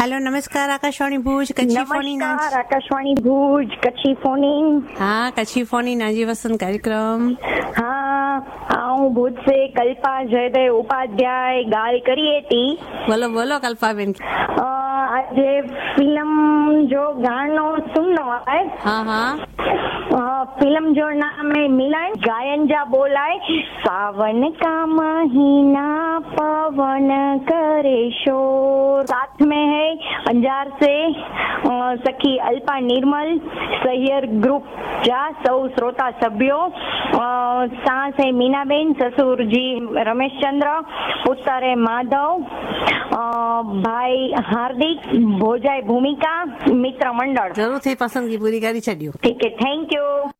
Hello नमस्कार आकाशवाणी भुज कच्छी phone in नमस्कार आकाशवाणी भुज कच्छी phone in. हाँ कच्छी फोन इन આજે વસંત કાર્યક્રમ। हाँ હું ભુજ से कल्पा जयदेव उपाध्याय गाल करी थी। બોલો બોલો કલ્પાબેન। आज फिल्म जो गानो सुननो है। हाँ हाँ फिल्म जो नाम है मिलन गायन जा बोला है सावन का महीना पवन करे शोर। साथ में है अंजार से सखी अल्पा निर्मल सहियर ग्रुप जा सौ श्रोता सभ्यों सास है मीनाबेन ससुर जी रमेश चंद्र पुत्र है माधव भाई हार्दिक भोजाई भूमिका मित्र मंडल। જરૂરથી પસંદગી પૂરી કરી છડ્યું। ठीक है थैंक यू।